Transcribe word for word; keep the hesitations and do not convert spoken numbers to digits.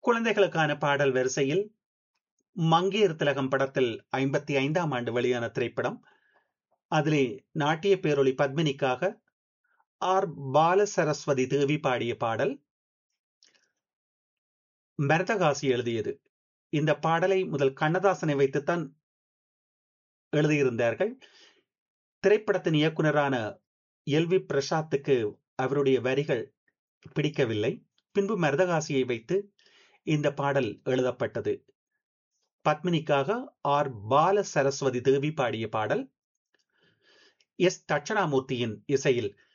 குழந்தைகளுக்கான பாடல் வரிசையில் மங்கையர் திலகம் படத்தில் ஐம்பத்தி ஐந்தாம் ஆண்டு வெளியான திரைப்படம். அதிலே நாட்டிய பேரொளி பத்மினிக்காக ஆர் பால சரஸ்வதி தேவி பாடிய பாடல். மரதகாசி எழுதியது. இந்த பாடலை முதல் கண்ணதாசனை வைத்துத்தான் எழுதியிருந்தார்கள். திரைப்படத்தின் இயக்குனரான எல் வி பிரசாத்துக்கு அவருடைய வரிகள் பிடிக்கவில்லை. பின்பு மரதகாசியை வைத்து இந்த பாடல் எழுதப்பட்டது. பத்மினிக்காக ஆர் பால சரஸ்வதி தேவி பாடிய பாடல். எஸ் தட்சணாமூர்த்தியின் இசையில்